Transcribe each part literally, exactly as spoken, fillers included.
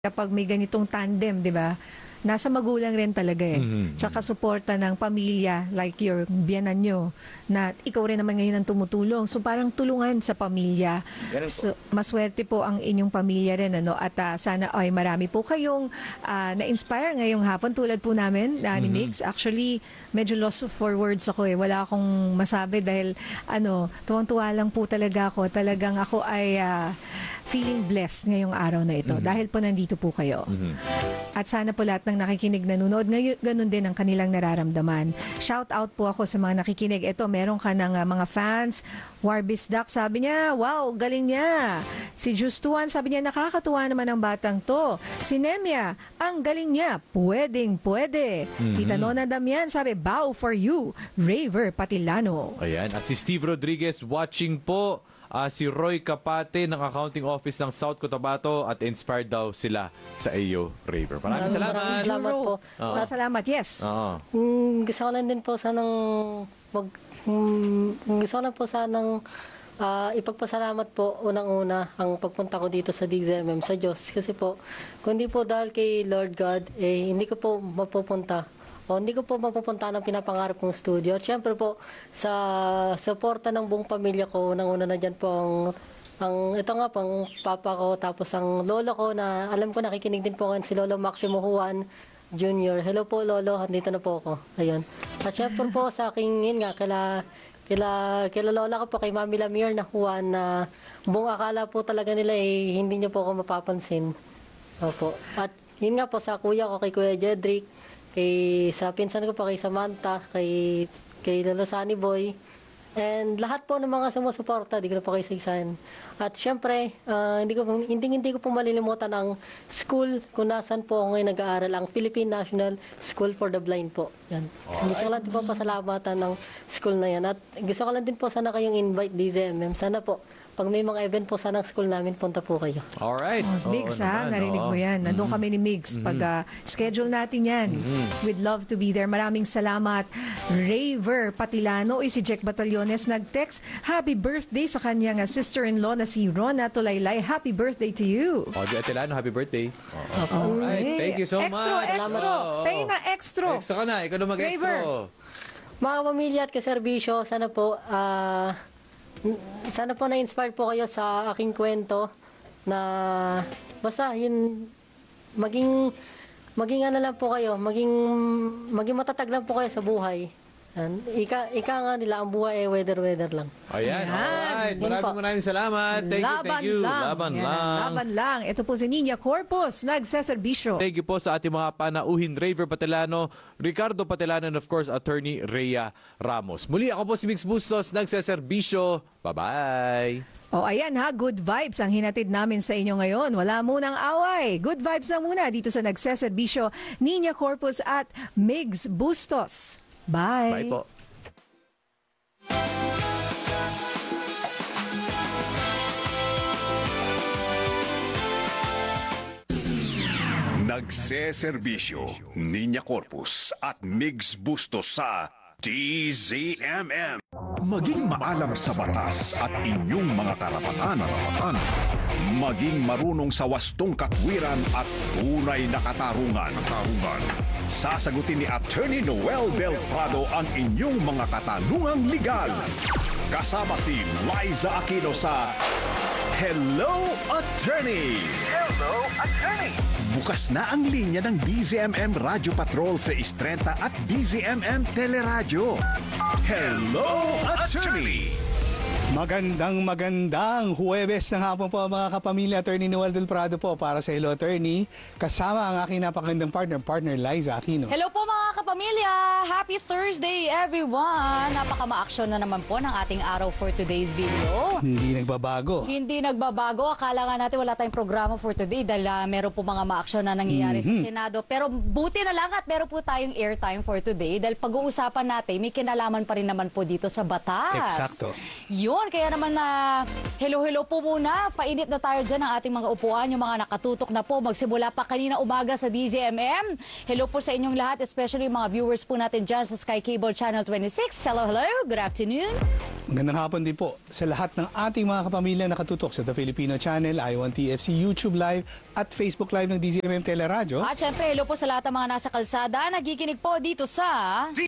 Kapag may ganitong tandem, di ba? Nasa magulang rin talaga eh. Mm-hmm. Tsaka suporta ng pamilya, like your biyanan nyo, na ikaw rin naman ngayon ang tumutulong. So parang tulungan sa pamilya. So maswerte po ang inyong pamilya rin. Ano? At uh, sana ay marami po kayong uh, na-inspire ngayong hapon tulad po namin uh, ni Mm-hmm. Migs. Actually, medyo lost for words ako eh. Wala akong masabi dahil ano, tuwang-tuwa lang po talaga ako. Talagang ako ay uh, feeling blessed ngayong araw na ito. Mm-hmm. Dahil po nandito po kayo. Mm-hmm. At sana po lahat ng nakikinig, nanonood, ngayon, ganun din ang kanilang nararamdaman. Shout out po ako sa mga nakikinig. Ito, meron ka ng uh, mga fans. Warbis Duck, sabi niya, wow, galing niya. Si Justuan, sabi niya, nakakatuwa naman ang batang to. Si Nemia, ang galing niya. Pwedeng, pwede. Mm-hmm. Tita Nona Damian, sabi, bow for you. Raver Patilano. Ayan. At si Steve Rodriguez watching po. Uh, si Roy Kapate ng Accounting Office ng South Cotabato at inspired daw sila sa iyo, Raver. Maraming salamat. Maraming salamat po. Oo. Maraming salamat, yes. Oo. Mm, gusto ko lang din po sanang mag, mm, gusto ko lang po sanang uh, ipagpasalamat po unang-una ang pagpunta ko dito sa D Z M M sa Diyos. Kasi po, kung hindi po dahil kay Lord God, eh, hindi ko po mapupunta. O, hindi ko po mapupunta ng pinapangarap kong studio. At syempre po, sa suporta ng buong pamilya ko, unang-una na dyan po ang, ang ito nga pang papa ko, tapos ang lolo ko na alam ko nakikinig din po ngayon si Lolo Maximo Juan Junior Hello po Lolo, andito na po ako. Ayun. At syempre po sa aking, yun nga, kila, kila, kila lola ko po, kay Mami Lamir na Juan, na buong akala po talaga nila eh, hindi niyo po ako mapapansin. Opo. At yun nga po sa kuya ko, kay Kuya Jedrick, kay sa pinsan ko po, kay Samantha, kay kay Lolo Sunny Boy, and lahat po ng mga sumusuporta, di ko na po kayo sigsahin. At syempre, uh, hindi ko hindi hindi ko po malilimutan ang school kung nasan po ako ngayon nag-aaral, ang Philippine National School for the Blind po. Yan. So, gusto ko lang din po pasalamatan ng school na yan. At gusto ko lang din po sana kayong invite D Z M M. Sana po pag may mga event po sana ng school namin, punta po kayo. Alright. Oh, Migs, ha? Narinig mo yan. Nandun kami ni Migs. Pag uh, schedule natin yan, we'd love to be there. Maraming salamat. Raver Patilano, si Jack Batallones nag-text, happy birthday sa kanyang uh, sister-in-law na si Rona Tulaylay. Happy birthday to you. O, Di Atilano, happy birthday. Oh, Alright. Thank you so extra, much. Extra, extra. Pay na extra. Extra ka na. Ikaw na mag-extra. Raver. Mga pamilya at kaserbisyo, sana po, ah, sana po na-inspire po kayo sa aking kwento na basta yun, maging maging ano lang po kayo, maging maging matatag lang po kayo sa buhay. Yan. Ika, ika nga nila, ang buhay ay weather-weather lang. Ayan. Ayan. Alright. Yun Maraming po. maraming salamat. Thank you, Laban thank you. lang. Laban Yan, lang. Laban lang. Ito po si Nina Corpus, nagseserbisyo. Thank you po sa ating mga panauhin, Raver Patilano, Ricardo Patilano, and of course, Attorney Rhea Ramos. Muli ako po si Mix Bustos, nagseserbisyo. Bye-bye! O ayan ha, good vibes ang hinatid namin sa inyo ngayon. Wala munang away. Good vibes lang muna dito sa nagseserbisyo, Nina Corpus at Migs Bustos. Bye! Bye po! Nagseserbisyo, Nina Corpus at Migs Bustos sa D Z M M. Maging maalam sa batas at inyong mga karapatan. Maging marunong sa wastong katwiran at tunay na katarungan. Sasagutin ni Attorney Noel Del Prado ang inyong mga katanungang legal. Kasama si Liza Aquino sa Hello, Attorney! Hello, Attorney! Bukas na ang linya ng D Z M M Radio Patrol sa Istrenta at D Z M M Teleradyo. Hello, Attorney! Magandang magandang Huwebes ng hapon po mga kapamilya. Attorney Noel Del Prado po para sa Hello Attorney. Kasama ang aking napakagandang partner, partner Liza Aquino. Hello po mga kapamilya! Happy Thursday everyone! Napaka-ma-action na naman po ng ating araw for today's video. Hindi nagbabago. Hindi nagbabago. Akala nga natin wala tayong programa for today dahil uh, meron po mga ma-action na nangyayari Mm-hmm. sa Senado. Pero buti na lang at meron po tayong airtime for today dahil pag-uusapan natin, may kinalaman pa rin naman po dito sa batas. Eksakto. Yun! hapon. Kaya naman na hello-hello po muna. Painit na tayo dyan ang ating mga upuan. Yung mga nakatutok na po magsimula pa kanina umaga sa D Z M M. Hello po sa inyong lahat, especially mga viewers po natin dyan sa Sky Cable Channel twenty-six. Hello, hello. Good afternoon. Magandang hapon din po sa lahat ng ating mga kapamilya nakatutok sa The Filipino Channel, I one T F C, YouTube Live at Facebook Live ng D Z M M Teleradyo. At syempre, hello po sa lahat ng mga nasa kalsada. Nagikinig po dito sa... D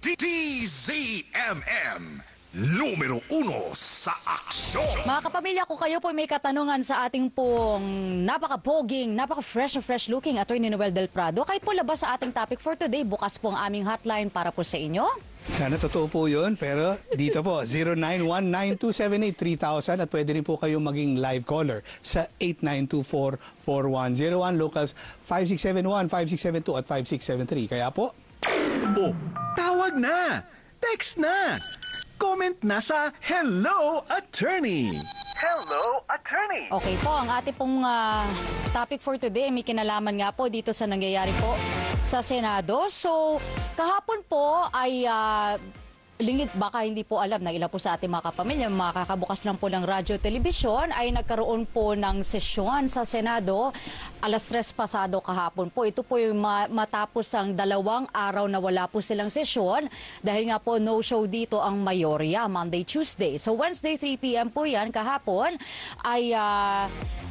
Z M M, numero uno sa aksyon. Mga kapamilya, kung kayo po may katanungan sa ating pong napaka-poging, napaka-fresh na fresh looking Attorney Noel Del Prado, kahit po labas sa ating topic for today, bukas po ang aming hotline para po sa inyo. Sana totoo po yun, pero dito po, zero nine one nine two seven eight three thousand at pwede rin po kayong maging live caller sa eight nine two four four one zero one, locals five six seven one, five six seven two at five six seven three. Kaya po, Oh, tawag na! Text na! Comment na sa Hello Attorney! Hello Attorney! Okay po, ang ating pong ah, topic for today may kinalaman nga po dito sa nangyayari po sa Senado. So, kahapon po ay ah, lingid, baka hindi po alam na ilan po sa ating mga kapamilya, makakabukas lang po ng radyo, telebisyon, ay nagkaroon po ng sesyon sa Senado alas tres pasado kahapon po. Ito po yung ma- matapos ang dalawang araw na wala po silang sesyon dahil nga po no-show dito ang mayorya, Monday, Tuesday. So Wednesday, three p m po yan kahapon ay ah,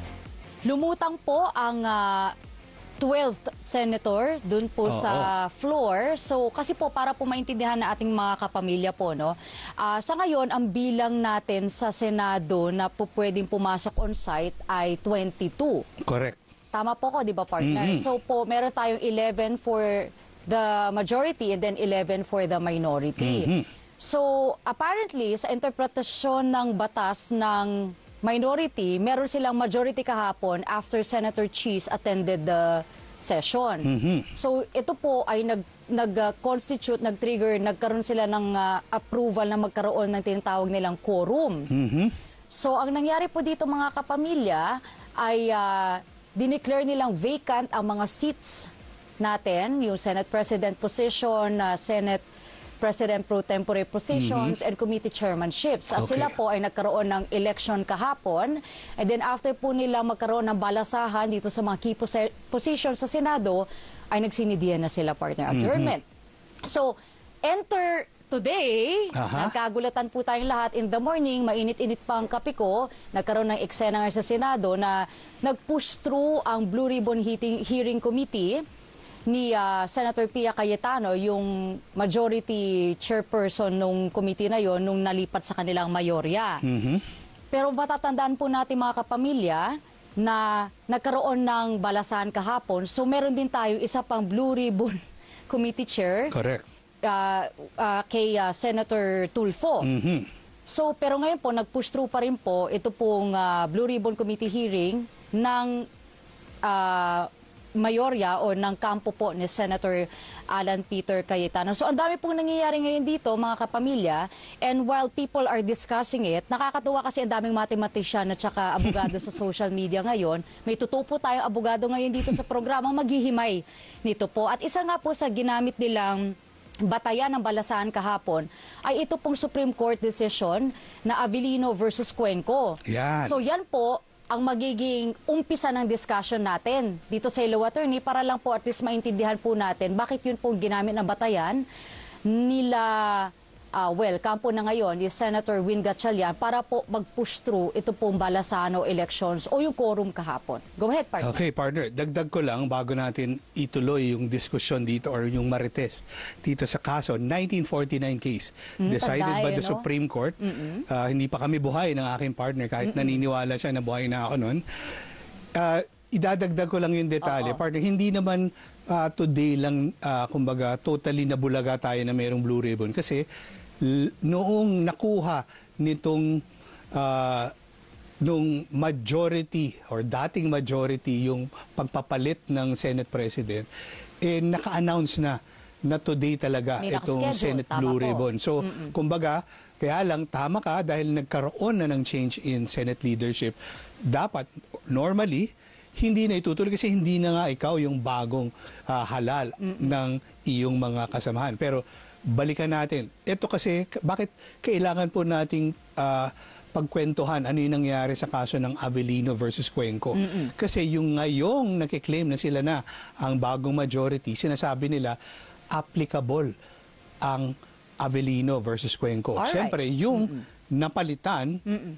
lumutang po ang ah, twelfth senator dun po Oo. sa floor. So kasi po para po maintindihan na ating mga kapamilya po, no. Ah, sa ngayon ang bilang natin sa Senado na po pwedeng pumasok on site ay twenty-two. correct. Tama po ko, di ba, partner? Mhm. So po meron tayong eleven for the majority and then eleven for the minority. Mhm. So apparently sa interpretasyon ng batas ng minority, meron silang majority kahapon after Senator Cheese attended the session. Mhm. So ito po ay nag nag-constitute, nag-trigger, nagkaroon sila ng ah, approval na magkaroon ng tinatawag nilang quorum. Mhm. So ang nangyari po dito mga kapamilya ay uh, dineclare nilang vacant ang mga seats natin, yung Senate President position, uh, Senate President pro tempore positions, and committee chairmanships. At Okay. sila po ay nagkaroon ng election kahapon. And then after po nila magkaroon ng balasahan dito sa mga key posi- positions sa Senado, ay nagsinidiyan na sila, partner, adjournment. So, enter today, Aha. nagkagulatan po tayong lahat in the morning, mainit-init pa ang kape ko, nagkaroon ng eksena nga sa Senado na nag-push through ang Blue Ribbon Heating- Hearing Committee ni ah, Senator Pia Cayetano, yung majority chairperson nung committee na yon nung nalipat sa kanilang mayorya. Mhm. Pero matatandaan po natin mga kapamilya na nagkaroon ng balasahan kahapon. So meron din tayo isa pang Blue Ribbon Committee Chair Correct. ah, ah, kay ah, Senator Tulfo. Mhm. So pero ngayon po nag-push through pa rin po ito pong ah, Blue Ribbon Committee hearing ng ah, mayorya o ng kampo po ni Senator Alan Peter Cayetano. So ang dami pong nangyayari ngayon dito mga kapamilya, and while people are discussing it, nakakatuwa kasi ang daming mathematician at saka abogado sa social media ngayon. May tutupo tayong abogado ngayon dito sa programang maghihimay nito po. At isa nga po sa ginamit nilang batayan ng balasahan kahapon ay ito pong Supreme Court decision na Avellino versus Cuenco. Yan. So yan po ang magiging umpisa ng discussion natin dito sa Hello Attorney para lang po at least maintindihan po natin bakit yun pong ginamit na batayan nila, ah, well, kampo na ngayon, ni Senator Win Gatchalian para po mag-push through ito pong balasahan o elections o yung quorum kahapon. Go ahead, partner. Okay, partner. Dagdag ko lang bago natin ituloy yung diskusyon dito or yung marites dito sa kaso, nineteen forty-nine case decided tanda, by eh, the no? Supreme Court. Ah, hindi pa kami buhay ng aking partner kahit naniniwala siya na buhay na ako noon. Ah, idadagdag ko lang yung detalye. Oo. Partner, hindi naman ah, today lang, ah, kumbaga, totally nabulaga tayo na mayroong Blue Ribbon. Kasi l- noong nakuha nitong ah, nung majority or dating majority yung pagpapalit ng Senate President, eh naka-announce na na today talaga May itong nakaschedule, Senate tama Blue po. Ribbon. So, kumbaga, kaya lang tama ka dahil nagkaroon na ng change in Senate leadership. Dapat, normally, hindi na itutuloy kasi hindi na nga ikaw yung bagong ah, halal ng iyong mga kasamahan. Pero balikan natin. Ito kasi, k- bakit kailangan po nating ah, pagkwentuhan ano yung nangyari sa kaso ng Avellino versus Cuenco. Kasi yung ngayong nakiklaim na sila na ang bagong majority, sinasabi nila applicable ang Avellino versus Cuenco. Alright. Siyempre, yung napalitan,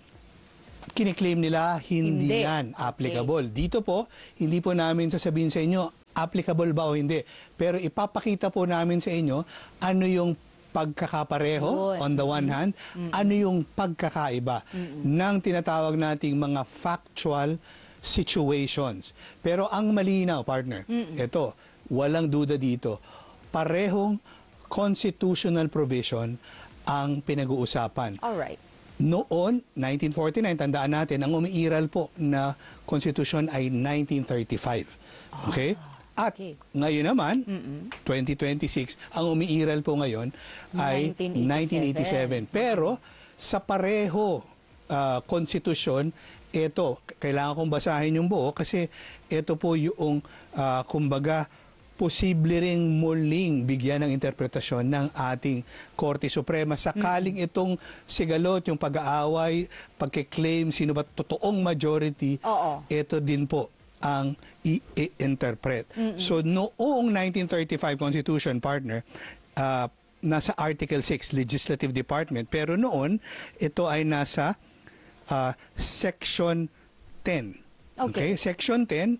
kiniklaim nila hindi, Hindi. yan applicable. Dito po, hindi po namin sasabihin sa inyo applicable ba o hindi. Pero ipapakita po namin sa inyo ano yung pagkakapareho Yun. on the one hand, ano yung pagkakaiba ng tinatawag nating mga factual situations. Pero ang malinaw, partner, ito, walang duda dito, parehong constitutional provision ang pinag-uusapan. Alright. Noon, nineteen forty-nine, tandaan natin, ang umiiral po na konstitusyon ay nineteen thirty-five. Okay? At okay. ngayon naman, twenty twenty-six, ang umiiral po ngayon ay nineteen nineteen eighty-seven. eighty-seven. Pero sa pareho ah, konstitusyon, ito, kailangan kong basahin yung buo kasi ito po yung, ah, kumbaga, posible ring muling bigyan ng interpretasyon ng ating Korte Suprema sakaling itong sigalot, yung pag-aaway, pagkiklaim, sino ba totoong majority, Oo. ito din po ang i-interpret. So noong nineteen thirty-five Constitution, partner, uh, nasa Article six, Legislative Department, pero noon, ito ay nasa uh, Section ten. Okay. Section ten,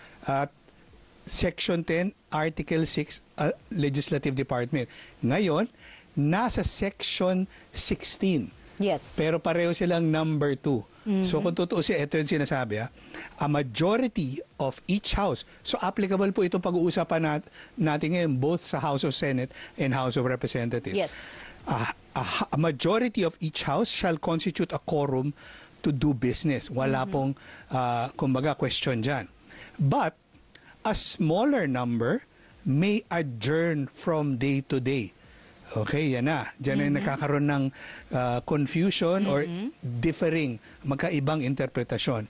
at Section ten, Article six, uh, Legislative Department. Ngayon, nasa Section sixteen. Yes. Pero pareho silang number two. So kung tutuusin, ito yung sinasabi, ha? A majority of each house. So applicable po itong pag-uusapan nat natin ngayon both sa House of Senate and House of Representatives. Yes. A, a, a majority of each house shall constitute a quorum to do business. Wala pong, uh, kumbaga, question dyan. But, a smaller number may adjourn from day to day. Okay, yan na. Diyan ay nakakaroon ng uh, confusion or differing, magkaibang interpretasyon.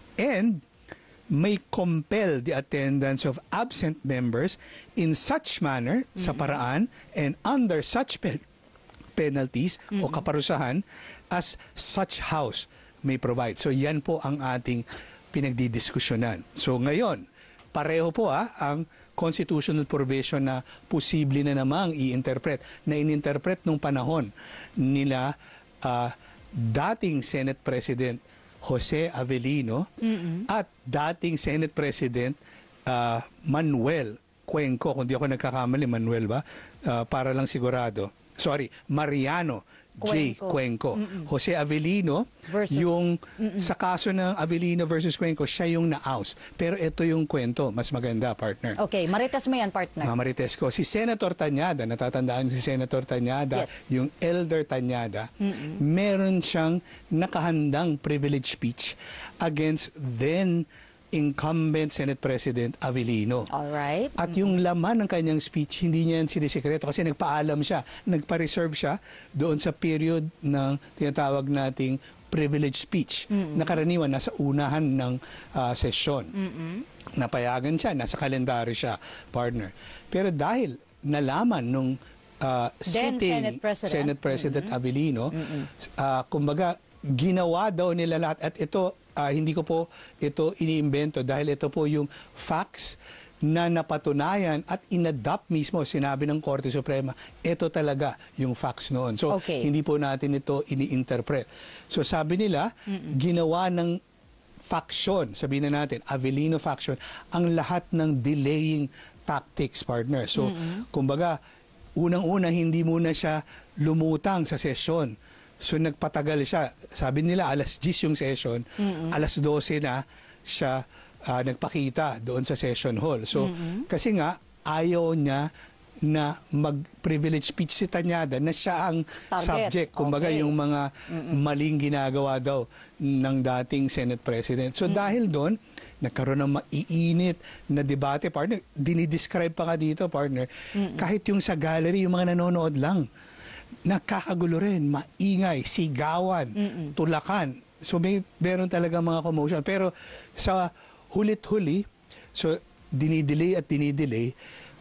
And may compel the attendance of absent members in such manner, sa paraan, and under such pe- penalties o kaparusahan as such house may provide. So yan po ang ating pinagdidiskusyonan. So ngayon, pareho po ah, ang constitutional provision na posible na namang i-interpret, na in-interpret nung panahon nila uh, dating Senate President Jose Avellino at dating Senate President uh, Manuel Cuenco, kung di ako nagkakamali, Manuel ba? Uh, para lang sigurado. Sorry, Mariano J. Cuenco. Cuenco. Jose Avellino, Versus. yung sa kaso ng Avellino versus Cuenco, siya yung na-oust. Pero ito yung kwento, mas maganda, partner. Okay, marites mo yan, partner. Mga marites ko, si Senator Tañada, natatandaan si Senator Tañada, Yes. yung Elder Tañada, meron siyang nakahandang privilege speech against then incumbent Senate President Avellino. Alright. At yung laman ng kanyang speech, hindi niya yan sinisikreto kasi nagpaalam siya, nagpa-reserve siya doon sa period ng tinatawag nating privilege speech na karaniwan nasa unahan ng uh, sesyon. Napayagan siya, nasa kalendaryo siya, partner. Pero dahil nalaman nung uh, Then sitting Senate President. Senate President Avellino, uh, kumbaga, ginawa daw nila lahat. At ito, uh, hindi ko po ito iniimbento dahil ito po yung facts na napatunayan at inadopt mismo, sinabi ng Korte Suprema, ito talaga yung facts noon. So, Okay. hindi po natin ito ini-interpret. So, sabi nila, ginawa ng faction, sabihin na natin, Avellino faction, ang lahat ng delaying tactics, partner. So, kumbaga, unang-una, hindi muna siya lumutang sa sesyon. So nagpatagal siya. Sabi nila alas diyes yung session, alas dose na siya uh, nagpakita doon sa session hall. So kasi nga ayaw niya na mag-privilege speech si Tañada na siya ang Target. subject. Kumbaga Okay. yung mga maling ginagawa daw ng dating Senate President. So dahil doon, nagkaroon ng maiinit na debate, partner. Dinidescribe pa nga dito, partner. Kahit yung sa gallery, yung mga nanonood lang, nakakagulo rin, maingay, sigawan, tulakan. So may meron talaga mga commotion. Pero sa hulit-huli, so dinidelay at dinidelay,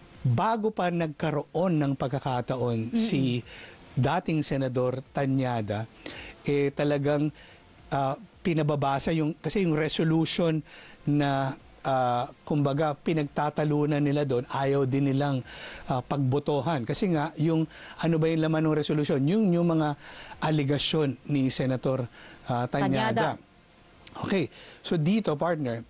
bago pa nagkaroon ng pagkakataon si dating Senador Tañada, eh talagang ah, pinababasa yung kasi yung resolution na ah, kumbaga pinagtatalunan nila doon, ayaw din nilang ah, pagbotohan kasi nga yung ano ba yung laman ng resolution, yung yung mga aligasyon ni Senator ah, Tanyada. Tanyada. Okay, so dito partner,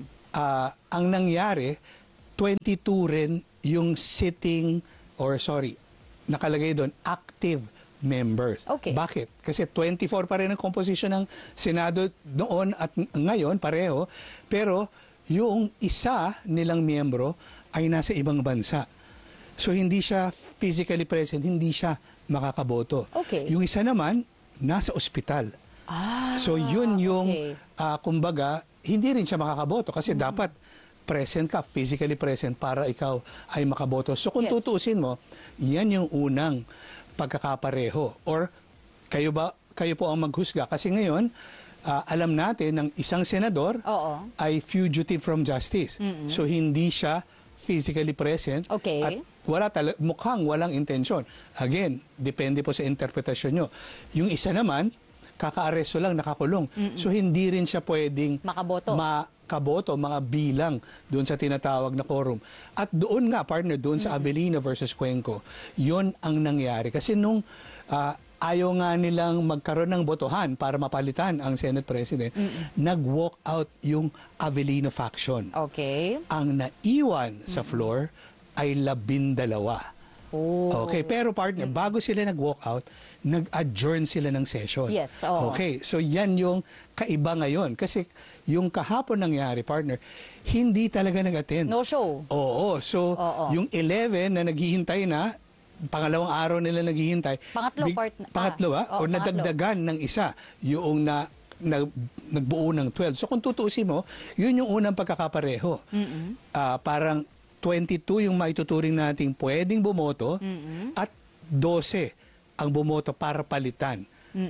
ah, ang nangyari twenty-two rin yung sitting or sorry, nakalagay doon active members. Okay. Bakit? Kasi twenty-four pa rin ang composition ng Senado noon at ngayon pareho, pero yung isa nilang miyembro ay nasa ibang bansa. So hindi siya physically present, hindi siya makakaboto. Okay. Yung isa naman nasa ospital. Ah, So yun yung okay. ah, kumbaga hindi rin siya makakaboto kasi dapat present ka, physically present para ikaw ay makaboto. So kung Yes. tutuusin mo, yan yung unang pagkakapareho. Or kayo ba kayo po ang maghusga kasi ngayon ah, alam natin ng isang senador Oo. ay fugitive from justice. So hindi siya physically present Okay. at wala tala- mukhang walang intensyon. Again, depende po sa interpretasyon nyo. Yung isa naman, kaka-aresto lang, nakakulong. So hindi rin siya pwedeng Makaboto. makaboto, mga bilang doon sa tinatawag na quorum. At doon nga, partner, doon sa Avellino versus Cuenco, yon ang nangyari. Kasi nung ah, ayaw nga nilang magkaroon ng botohan para mapalitan ang Senate President, nag-walk out yung Avellino faction. Okay. Ang naiwan sa floor ay labindalawa. Oh. Okay, pero partner, bago sila nag-walk out, nag-adjourn sila ng session. Yes, oo. Okay, so yan yung kaiba ngayon. Kasi yung kahapon nangyari, partner, hindi talaga nag-attend. No show. Oo, so Oo. yung eleven na naghihintay na, pangalawang araw nila naghihintay. Pangatlo, big- part- ah, Pangatlo, ah, oo, o nadagdagan ng isa, yung na, na nagbuo ng twelve. So kung tutuusin mo, yun yung unang pagkakapareho. Ah, parang twenty-two yung maituturing nating pwedeng bumoto at twelve ang bumoto para palitan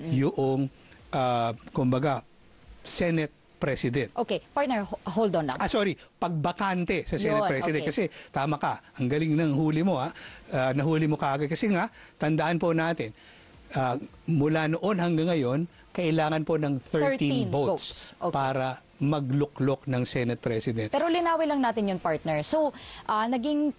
yung ah, kumbaga Senate President. Okay, partner, ho- hold on lang. Ah, sorry, pagbakante sa Senate Yun, President. okay. Kasi tama ka, ang galing ng huli mo, ha? Ah, nahuli mo kaagad. Kasi nga, tandaan po natin, ah, mula noon hanggang ngayon, kailangan po ng thirteen, thirteen votes, votes. Okay. para magluklok ng Senate President. Pero linawin lang natin yun, partner. So, ah, naging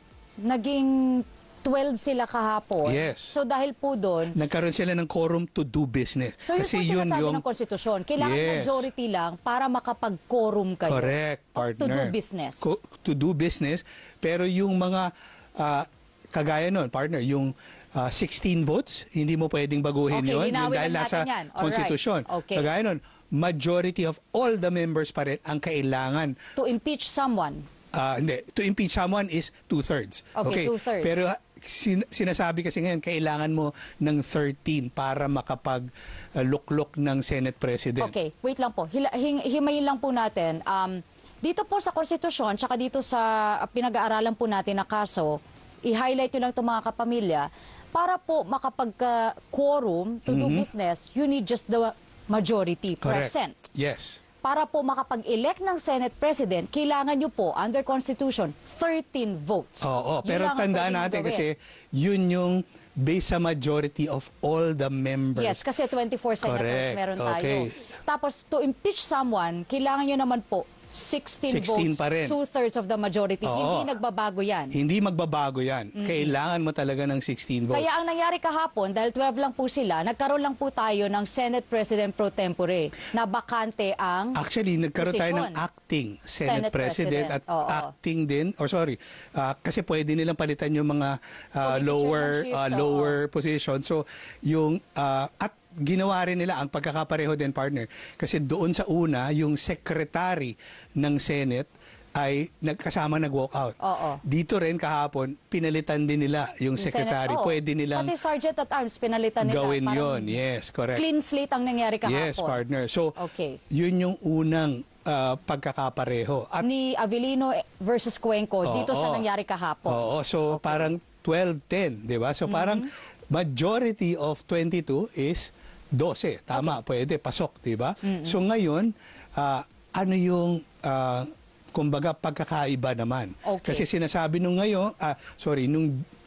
naging twelve sila kahapon. Yes. So, dahil po doon, Nagkaroon sila ng quorum to do business. so yun Kasi po yun sinasabi yung ng konstitusyon. Kailangan Yes. majority lang para makapag-quorum kayo. correct, To partner. do business. Co- to do business. Pero yung mga ah, kagaya nun, partner, yung ah, sixteen votes, hindi mo pwedeng baguhin Okay, yun. Yung linawin dahil lang nasa natin yan. Alright. konstitusyon. Okay. Kagaya nun, majority of all the members pa rin ang kailangan. To impeach someone. Ah, hindi, to impeach someone is two-thirds. Okay, two-thirds. Pero ah, sin- sinasabi kasi ngayon, kailangan mo ng thirteen para makapag-luklok ng Senate President. Okay, wait lang po. Hila, hing, himayin lang po natin. Um, dito po sa konstitusyon, tsaka dito sa uh, pinag-aaralan po natin na kaso, i-highlight nyo lang itong mga kapamilya, para po makapag-quorum to do business, you need just the majority Mm-hmm. Correct. present. Yes. Para po makapag-elect ng Senate President, kailangan nyo po, under Constitution, thirteen votes. Oo, Yun pero lang ang tandaan pwedeng natin gawin. kasi yun yung based sa majority of all the members. Yes, kasi twenty-four senators Correct. meron tayo. Okay. Tapos, to impeach someone, kailangan nyo naman po sixteen, sixteen votes, pa rin. two-thirds of the majority. Oo. Hindi nagbabago yan. Hindi magbabago yan. Kailangan mo talaga ng sixteen votes. Kaya ang nangyari kahapon, dahil twelve lang po sila, nagkaroon lang po tayo ng Senate President pro tempore na bakante ang... Actually, nagkaroon tayo ng Posisyon. acting Senate, Senate President, President. at Oo. acting din, or sorry, ah, kasi pwede nilang palitan yung mga ah, Political lower chairmanships, ah, oo. lower position. So, yung, ah, at ginawa rin nila ang pagkakapareho din, partner. Kasi doon sa una, yung secretary ng Senate ay nagkasama nag-walk out. Oo. Dito rin kahapon, pinalitan din nila yung Yung secretary. Senate, oo. Pwede nilang Pati Sergeant at Arms, pinalitan nila. gawin Parang yon. Yes, correct. Clean slate ang nangyari kahapon. Yes, partner. So, Okay. yun yung unang ah, pagkakapareho. At Ni Avellino versus Cuenco dito sa Oo. nangyari kahapon. Oo, so parang twelve ten, di ba? So parang Mm-hmm. majority of twenty-two is twelve. Tama, pwede, pasok, di ba? So ngayon, ah, ano yung, ah, kumbaga, pagkakaiba naman? Okay. Kasi sinasabi nung ngayon, ah, sorry, nung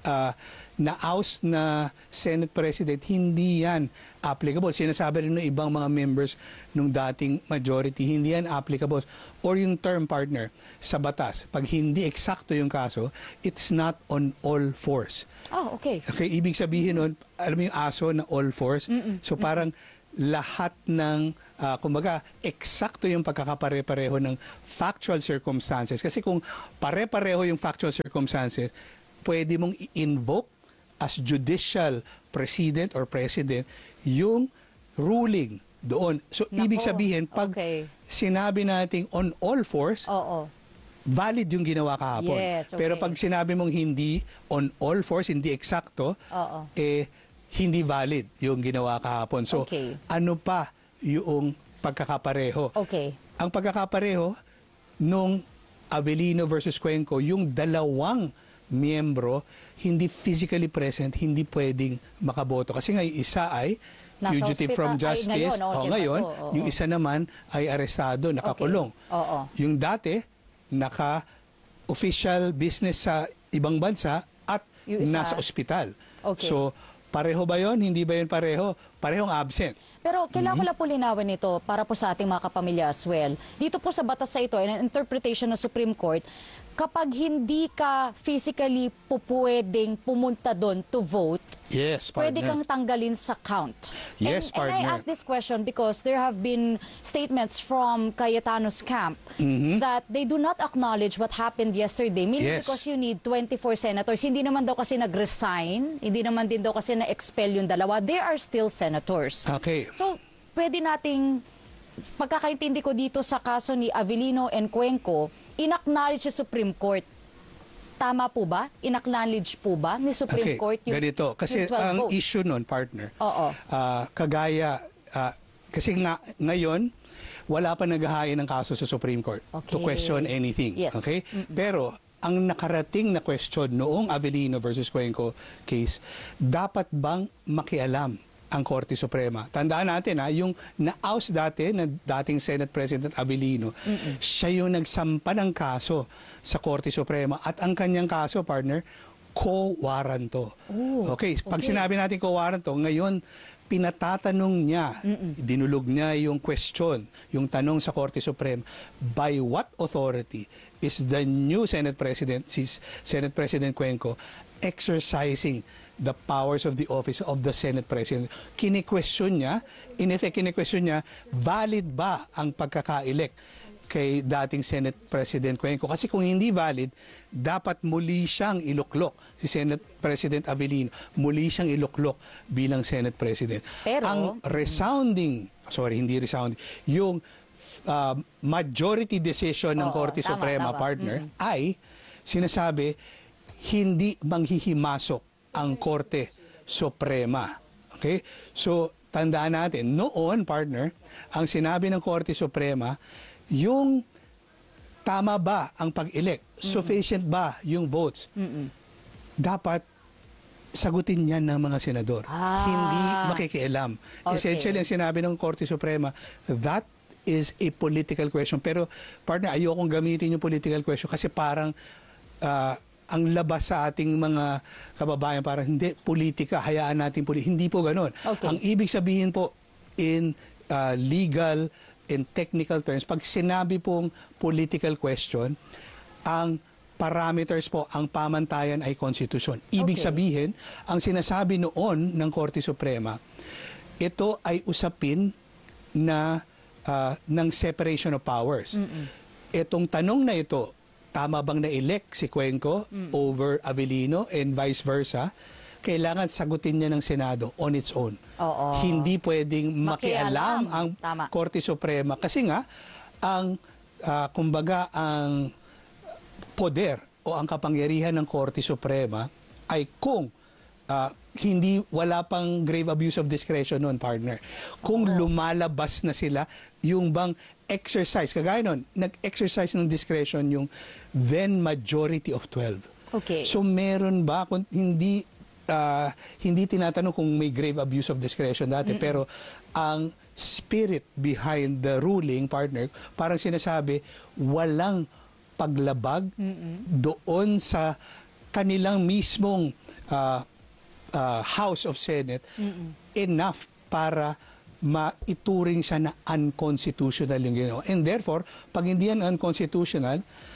uh, na-oust na Senate President, hindi yan applicable. Sinasabi rin ng ibang mga members nung dating majority, hindi yan applicable. Or yung term partner sa batas, pag hindi eksakto yung kaso, it's not on all fours. Oh, okay. Okay, ibig sabihin nun, alam mo yung aso na all fours? So parang lahat ng, uh, kumbaga, eksakto yung pagkakapare-pareho ng factual circumstances. Kasi kung pare-pareho yung factual circumstances, pwede mong i-invoke as judicial president or president yung ruling doon. So, Nako, ibig sabihin, pag okay. sinabi nating on all fours, Oo. valid yung ginawa kahapon. Yes, okay. Pero pag sinabi mong hindi on all fours, hindi eksakto, Oo. eh, hindi valid yung ginawa kahapon. So, Okay. ano pa yung pagkakapareho? Okay. Ang pagkakapareho nung Avellino versus Cuenco, yung dalawang miyembro hindi physically present, hindi pwedeng makaboto. Kasi nga yung isa ay Nasa fugitive ospital. from Ay, justice. ngayon, oh, o, siya ngayon, ba to? Oo, yung oo. isa naman ay arestado, nakakulong. Okay. Oo. Yung dati, naka-official business sa ibang bansa at Yung isa- nasa ospital. Okay. So, pareho ba yon? Hindi ba yun pareho? Parehong absent. Pero kailangan Mm-hmm. ko lang po linawin ito para po sa ating mga kapamilya as well. Dito po sa batas sa ito, in an interpretation ng Supreme Court, kapag hindi ka physically po pwedeng pumunta doon to vote, Yes, pwede partner. kang tanggalin sa count. Yes, and, and I partner. ask this question because there have been statements from Cayetano's camp that they do not acknowledge what happened yesterday. Meaning Mm-hmm. Yes. because you need twenty-four senators. Hindi naman daw kasi nag-resign, hindi naman din daw kasi na-expel yung dalawa. They are still senators. Okay. So, pwede nating, pagkakaintindi ko dito sa kaso ni Avellino and Cuenco, in-acknowledge sa Supreme Court. Tama po ba? In-acknowledge po ba ni Supreme Okay, Court yung, ganito. Kasi yung twelve ang votes? issue nun, partner, Oo. ah, kagaya, ah, kasi nga, ngayon, wala pa naghahain ng kaso sa Supreme Court to Okay. question anything. Yes. Okay? Pero, ang nakarating na question noong Avellino versus Cuenco case, dapat bang makialam ang Korte Suprema? Tandaan natin ha, yung na-oust dati na dating Senate President Avellino, siya yung nagsampa ng kaso sa Korte Suprema at ang kanyang kaso, partner, co-warranto. Oh, okay, pag okay. sinabi natin co-warranto, ngayon pinatatanong niya, dinulog niya yung question, yung tanong sa Korte Suprema, by what authority is the new Senate President, si Senate President Cuenco, exercising the powers of the office of the Senate President? Kini-question niya, in effect, kini-question niya, valid ba ang pagkaka-elect kay dating Senate President Cuenco? Kasi kung hindi valid, dapat muli siyang iluklok. Si Senate President Avellino, muli siyang iluklok bilang Senate President. Pero- ang resounding, sorry, hindi resounding, yung uh, majority decision ng Oo, Korte tama, Suprema, tama. partner, ay sinasabi, hindi manghihimasok ang Korte Suprema. Okay? So, tandaan natin, noon, partner, ang sinabi ng Korte Suprema, yung tama ba ang pag-elect? Sufficient ba yung votes? Dapat sagutin yan ng mga senador. Ah. Hindi makikialam. Okay. Essentially, ang sinabi ng Korte Suprema, that is a political question. Pero, partner, ayokong gamitin yung political question kasi parang ah, ang labas sa ating mga kababayan, parang hindi, politika, hayaan natin politika. Hindi po ganun. Okay. Ang ibig sabihin po in ah, legal and technical terms, pag sinabi pong political question, ang parameters po, ang pamantayan ay konstitusyon. Ibig Okay. sabihin, ang sinasabi noon ng Korte Suprema, ito ay usapin na ah, ng separation of powers. Itong tanong na ito, tama bang na-elect si Cuenco over Avellino and vice versa, kailangan sagutin niya ng Senado on its own. Oo. Hindi pwedeng makialam Makialam. ang Tama. Korte Suprema kasi nga ang ah, kumbaga ang poder o ang kapangyarihan ng Korte Suprema ay kung ah, hindi wala pang grave abuse of discretion noon, partner. Kung lumalabas na sila yung bang exercise, kagaya nun, nag-exercise ng discretion yung then majority of twelve. Okay. So meron ba kung hindi ah, hindi tinatanong kung may grave abuse of discretion dati, pero ang spirit behind the ruling, partner, parang sinasabi walang paglabag doon sa kanilang mismong uh, uh, House of Senate enough para maituring siya na unconstitutional yung ginawa. And therefore, pag hindi yan unconstitutional,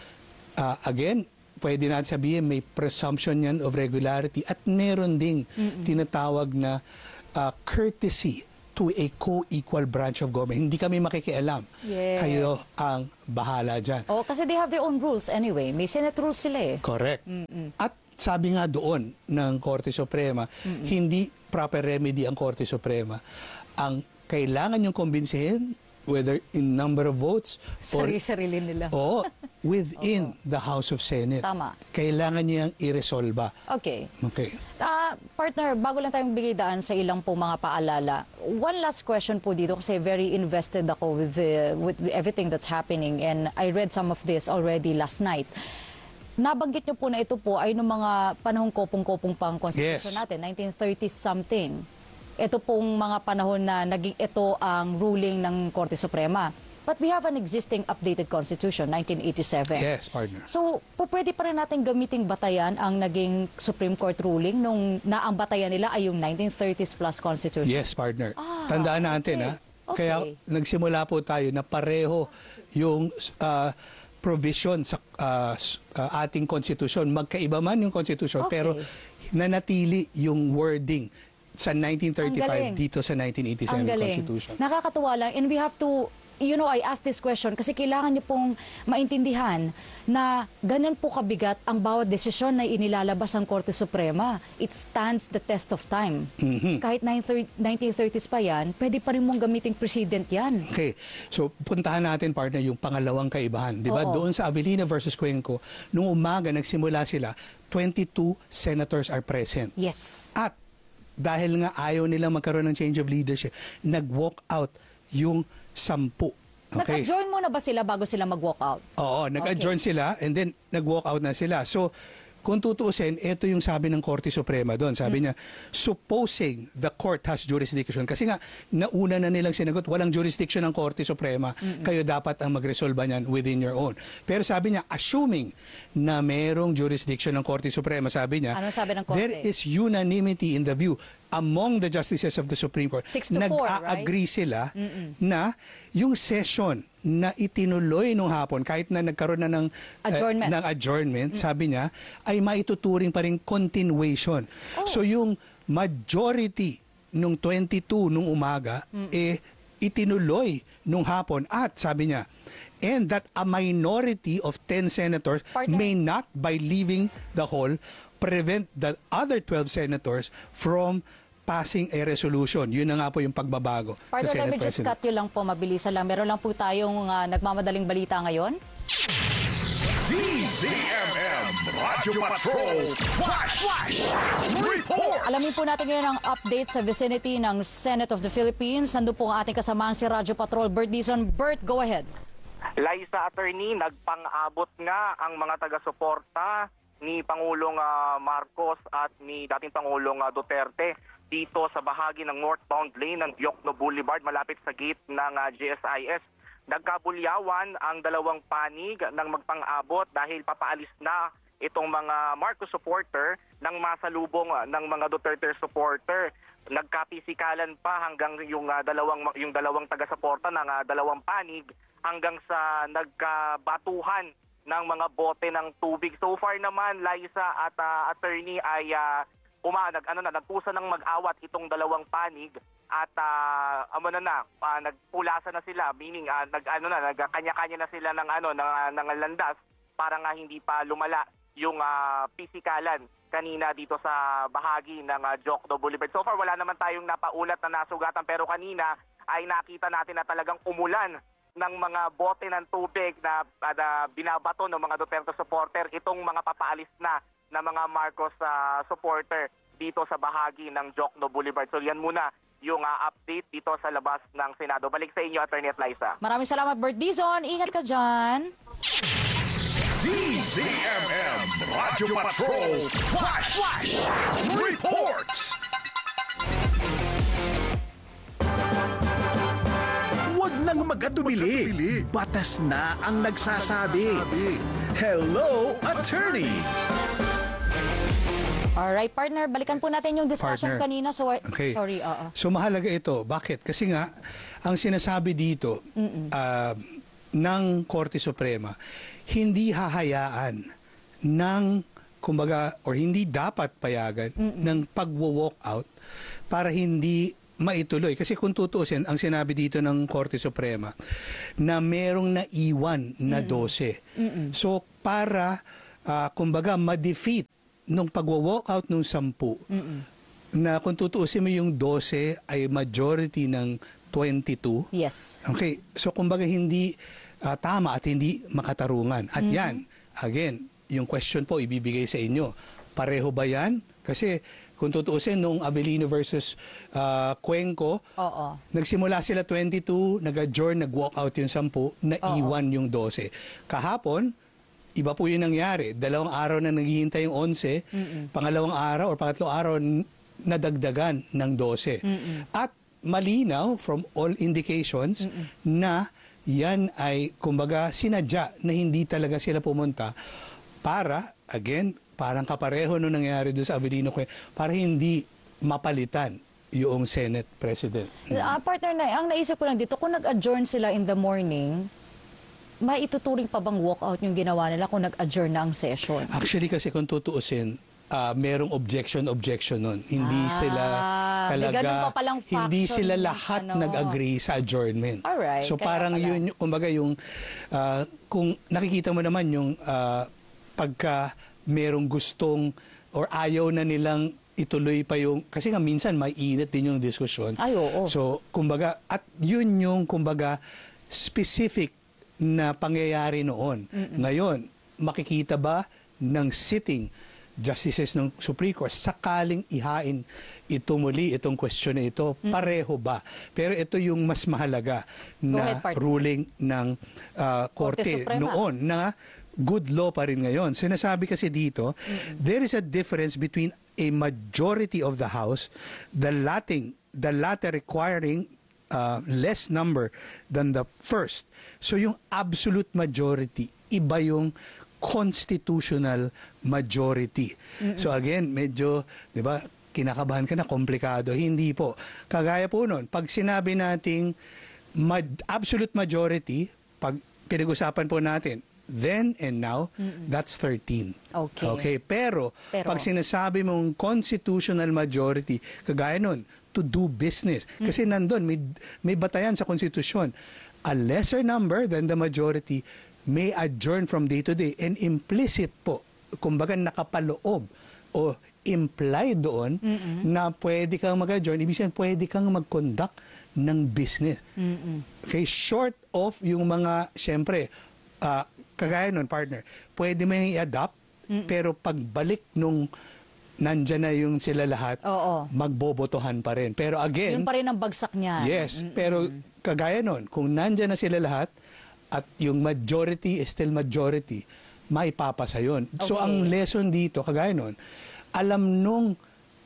uh, again, pwede natin sabihin may presumption yan of regularity at meron ding tinatawag na uh, courtesy to a co-equal branch of government. Hindi kami makikialam. Yes. Kayo ang bahala dyan. Oh, kasi they have their own rules anyway. May Senate rules sila eh. Correct. At sabi nga doon ng Korte Suprema, hindi proper remedy ang Korte Suprema. Ang kailangan yung kumbinsihin, whether in number of votes or Sarili-sarili nila. o within the House of Senate. Tama. Kailangan niyang iresolba. Okay. Okay. Ah, partner, bago lang tayong bigay daan sa ilang po mga paalala, one last question po dito kasi very invested ako with, the, with everything that's happening and I read some of this already last night. Nabanggit niyo po na ito po ay noong mga panahong kopong-kopong pang constitution Yes. natin, nineteen thirty something. Ito pong mga panahon na naging ito ang ruling ng Korte Suprema. But we have an existing updated constitution, nineteen eighty-seven. Yes, partner. So, po pwede pa rin natin gamiting batayan ang naging Supreme Court ruling nung na ang batayan nila ay yung nineteen thirties plus constitution. Yes, partner. Ah, Tandaan natin, okay. ha? Okay. Kaya nagsimula po tayo na pareho yung uh, provision sa uh, s- uh, ating konstitusyon. Magkaiba man yung konstitusyon, Okay. pero nanatili yung wording sa nineteen thirty-five galing. dito sa nineteen eighty-seven Ang galing. Constitution. Nakakatuwa lang. And we have to, you know, I asked this question kasi kailangan niyo pong maintindihan na ganun po kabigat ang bawat desisyon na inilalabas ng Korte Suprema. It stands the test of time. Mhm. Kahit nineteen thirties pa yan, pwede pa rin mong gamiting precedent yan. Okay. So, puntahan natin, partner, yung pangalawang kaibahan. Di ba? Oo. Doon sa Avellino versus Cuenco, nung umaga, nagsimula sila, twenty-two senators are present. Yes. At dahil nga ayaw nilang magkaroon ng change of leadership, nag-walk out yung sampu. Okay? Nag-adjourn muna ba sila bago sila mag-walk out? Oo, nag-adjourn sila and then nag-walk out na sila. So, kung tutuusin, ito yung sabi ng Korte Suprema doon. Sabi niya, supposing the court has jurisdiction. Kasi nga, nauna na nilang sinagot, walang jurisdiction ng Korte Suprema. Kayo dapat ang magresolba niyan within your own. Pero sabi niya, assuming na merong jurisdiction ng Korte Suprema, sabi niya, Ano sabi ng Korte? there is unanimity in the view among the justices of the Supreme Court. Six to four, right? Nag-agree sila na yung session na itinuloy nung hapon, kahit na nagkaroon na ng eh, Adjournment. ng adjournment, sabi niya, ay maituturing pa rin continuation. Oh. So yung majority nung twenty-two nung umaga, eh, itinuloy nung hapon. At sabi niya, and that a minority of ten senators Partner. may not, by leaving the hall, prevent the other twelve senators from passing a resolution. Yun na nga po yung pagbabago sa Partner, let Senate me just President. cut you lang po, mabilisan lang. Meron lang po tayong ah, nagmamadaling balita ngayon. D Z M M Radio Patrol Flash, Flash Report. Alamin po natin ngayon ang update sa vicinity ng Senate of the Philippines. Nandun po ang ating kasamahan si Radyo Patrol, Bert Dizon. Bert, go ahead. Liza, attorney, nagpang-abot nga ang mga taga-suporta ni Pangulong ah, Marcos at ni dating Pangulong ah, Duterte dito sa bahagi ng northbound lane ng Diokno Boulevard malapit sa gate ng ah, G S I S. Nagkabulyawan ang dalawang panig ng magpang-abot dahil papaalis na itong mga Marcos supporter ng masalubong ah, ng mga Duterte supporter. Nagkapisikalan pa hanggang yung ah, dalawang yung dalawang taga-suporta ng ah, dalawang panig hanggang sa nagkabatuhan ng mga bote ng tubig. So far naman, Liza at ah, attorney ay uh, uma, nag, ano na, nagpusa ng mag-awat itong dalawang panig at uh, ano na na, ah, nagpulasa na sila, meaning uh, nag, ano na, nagkanya-kanya na sila ng, ano, ng, ng landas para nga hindi pa lumala yung uh, pisikalan kanina dito sa bahagi ng uh, Diokno Boulevard. So far, wala naman tayong napaulat na nasugatan pero kanina ay nakita natin na talagang umulan ng mga bote ng tubig na, na binabato ng mga Duterte supporter, itong mga papaalis na na mga Marcos uh, supporter dito sa bahagi ng Diokno Boulevard. So yan muna yung uh, update dito sa labas ng Senado. Balik sa inyo, Attorney at Liza. Maraming salamat, Bert Dizon. Ingat ka dyan. D Z M M Radio Patrol Flash, Flash Report. Huwag nang mag-atubili. Batas na ang nagsasabi. Hello, Attorney! Alright, partner, balikan po natin yung discussion Partner. kanina. So, Okay. sorry, oo. So mahalaga ito. Bakit? Kasi nga, ang sinasabi dito ah, ng Korte Suprema, hindi hahayaan ng, kumbaga, or hindi dapat payagan ng pagwo-walk out para hindi maituloy. Kasi kung tutuusin, ang sinabi dito ng Korte Suprema, na merong naiwan na dose. So para, ah, kumbaga, ma-defeat nung pagwo-walk out nung sampu, na kung tutuusin mo yung dose ay majority ng twenty-two. Yes. Okay, so kumbaga hindi ah, tama at hindi makatarungan. At yan, again, yung question po ibibigay sa inyo. Pareho ba yan? Kasi kung tutuusin nung Abelino versus ah, Cuenco, Oo. nagsimula sila twenty-two, nag-adjourn, nag-walk out yung sampu, naiwan yung dose. Kahapon, iba po yung nangyari. Dalawang araw na naghihintay yung onse, pangalawang araw or pangatlong araw, n- nadagdagan ng dose. At malinaw from all indications na yan ay, kumbaga, sinadya na hindi talaga sila pumunta para, again, parang kapareho nung nangyari doon sa Avelino, para hindi mapalitan yung Senate President. Ah, partner, na, ang naisip ko lang dito, kung nag-adjourn sila in the morning, maituturing pa bang walkout yung ginawa nila kung nag-adjourn na ang session? Actually, kasi kung tutuusin, ah, merong objection-objection nun. Hindi Ah, sila may talaga, ganun pa palang hindi faction, sila lahat ano. nag-agree sa adjournment. Alright, So kaya parang pala. yun, kumbaga yung, ah, kung nakikita mo naman yung ah, pagka merong gustong or ayaw na nilang ituloy pa yung, kasi nga minsan may init din yung diskusyon. Ay, oo. So, kumbaga, at yun yung, kumbaga, specific na pangyayari noon. Ngayon, makikita ba ng sitting justices ng Supreme Court sakaling ihain ito muli, itong question na ito, pareho ba? Pero ito yung mas mahalaga na ahead, partner. ruling ng ah, Korte Korte Suprema. noon na good law pa rin ngayon. Sinasabi kasi dito, there is a difference between a majority of the House, the latter, the latter requiring uh, less number than the first. So yung absolute majority, iba yung constitutional majority. So again, medyo, di ba, kinakabahan ka na, komplikado. Hindi po. Kagaya po nun, pag sinabi nating ma- absolute majority, pag pinag-usapan po natin, then and now, that's thirteen. Okay. Okay, pero, Pero- pag sinasabi mong constitutional majority, kagaya nun, to do business. Kasi nandun, may, may batayan sa konstitusyon. A lesser number than the majority may adjourn from day to day. And implicit po, kumbaga nakapaloob o implied doon na pwede kang mag-adjourn, ibig sabihin pwede kang mag-conduct ng business. Okay, short of yung mga, syempre, ah, kagaya nun, partner, pwede mo yung i-adapt, pero pagbalik nung nandyan na yung sila lahat, Oo. magbobotohan pa rin. Pero again, Yun pa rin ang bagsak niya. yes, pero kagaya nun, kung nandyan na sila lahat, at yung majority is still majority, maipapasa yun. So Okay. ang lesson dito, kagaya nun, alam nung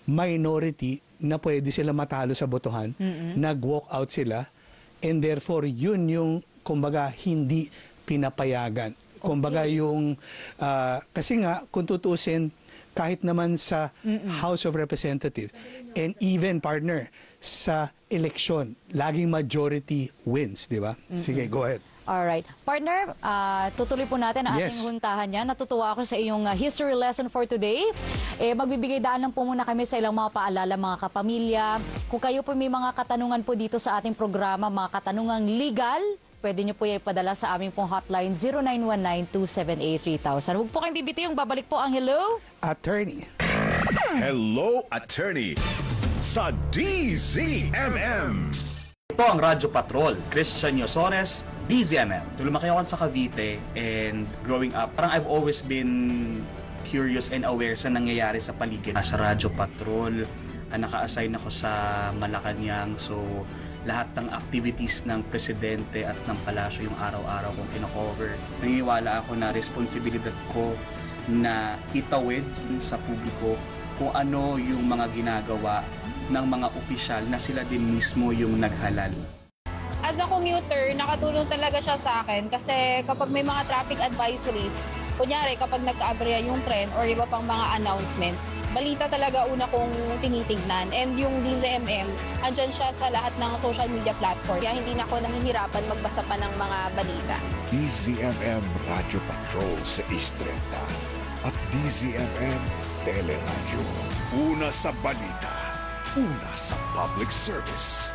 minority na pwede sila matalo sa botohan, nag-walk out sila, and therefore yun yung, kumbaga, hindi pinapayagan. Kumbaga yung, ah, kasi nga, kung tutuusin, kahit naman sa House of Representatives, and even, partner, sa election, laging majority wins, di ba? Sige, go ahead. Alright. Partner, ah, tutuloy po natin ang Yes. ating huntahan niya. Natutuwa ako sa iyong ah, history lesson for today. Eh, magbibigay daan lang po muna kami sa ilang mga paalala, mga kapamilya. Kung kayo po may mga katanungan po dito sa ating programa, mga katanungang legal, pwede nyo po yung ipadala sa aming pong hotline zero nine one nine two seven eight three thousand. Huwag po kayong bibitiyong, babalik po ang hello. Attorney. Hello, Attorney sa D Z M M. Ito ang Radyo Patrol, Christian Yosones, D Z M M. Lumaki ako sa Cavite and growing up, parang I've always been curious and aware sa nangyayari sa paligid. Sa Radyo Patrol, ah, naka-assign ako sa Malacanang, so lahat ng activities ng presidente at ng palasyo yung araw-araw kong kino-cover. Naniniwala ako na responsibilidad ko na itawid sa publiko kung ano yung mga ginagawa ng mga opisyal na sila din mismo yung naghalal. As a commuter, nakatulong talaga siya sa akin kasi kapag may mga traffic advisories, Kunyari, kapag nagka-aberya yung tren or iba pang mga announcements, balita talaga una kong tinitignan. And yung D Z M M, andyan siya sa lahat ng social media platform. Kaya hindi na ako nahihirapan magbasa pa ng mga balita. D Z M M Radio Patrol sa Istreta at D Z M M Teleradyo. Una sa balita, una sa public service.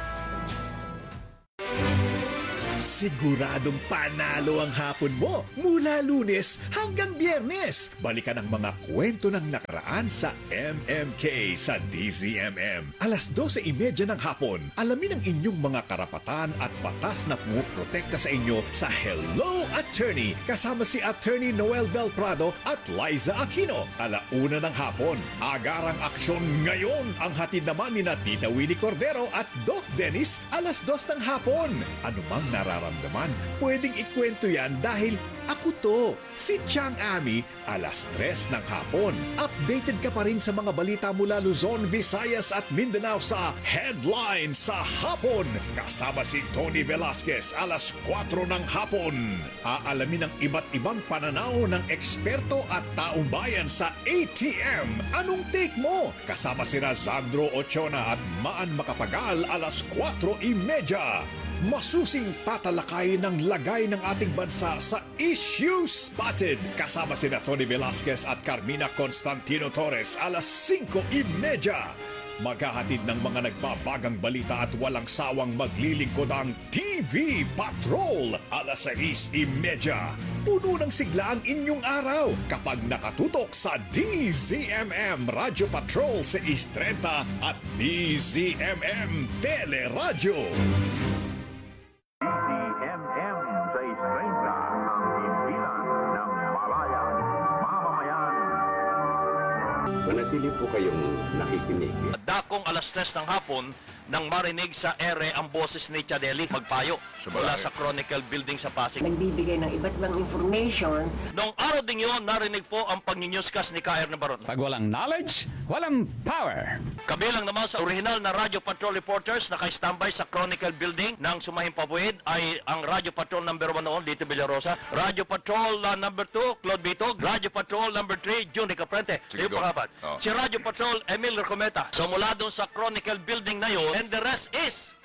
Siguradong panalo ang hapon mo mula Lunes hanggang Biyernes. Balikan ang mga kwento ng nakaraan sa M M K sa D Z M M. Alas dose trenta ng hapon, alamin ang inyong mga karapatan at batas na pumuprotekta sa inyo sa Hello Attorney kasama si Attorney Noel Belprado at Liza Aquino. Alauna ng hapon, agarang aksyon ngayon ang hatid naman ni na Tita Winnie Cordero at Doc Dennis alas dos ng hapon. Anumang nararamdaman, pwedeng ikwento yan dahil ako to, si Chang Ami, alas tres ng hapon. Updated ka pa rin sa mga balita mula Luzon, Visayas at Mindanao sa Headline sa Hapon. Kasama si Tony Velasquez, alas kwatro ng hapon. Aalamin ang iba't ibang pananaw ng eksperto at taong bayan sa A T M. Anong take mo? Kasama si Razandro Ochona at Maan Makapagal, alas kwatro trenta. Masusing tatalakay ng lagay ng ating bansa sa Issue Spotted. Kasama sina Tony Velasquez at Carmina Constantino Torres alas singko trenta. Maghahatid ng mga nagbabagang balita at walang sawang maglilingkod ang T V Patrol alas sais trenta. Puno ng sigla ang inyong araw kapag nakatutok sa D Z M M Radio Patrol sa Istreta at D Z M M Teleradyo. Manatili po kayong nakikinig. Dakong alas tres ng hapon nang marinig sa ere ang boses ni Chadeli magpayo mula sa Chronicle Building sa Pasig. Nagbibigay ng iba't ibang information. Noong araw din yun, narinig po ang pag-newscast ni K R Nabaron. Pag walang knowledge, walang power. Kabilang naman sa original na Radio Patrol reporters na naka-standby sa Chronicle Building ng Sumahing Pabuid ay ang Radio Patrol number one noon, Lito Villarosa, Radio Patrol uh, number two, Claude Bitog, Radio Patrol number three, Juni Caprente, Leo Pakabat. Oh. Si Radio Patrol, Emil Recometa. So mula doon sa Chronicle Building na yun, and the rest is